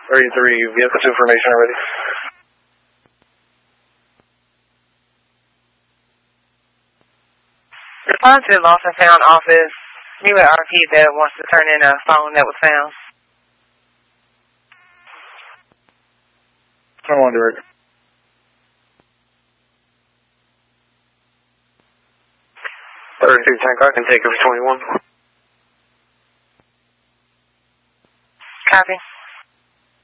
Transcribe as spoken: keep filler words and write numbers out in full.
thirty-three, you get this information already? Respond to lost and found office. You at R P that wants to turn in a phone that was found. I wonder it. thirty-three Tank, I can take it for twenty-one. Copy.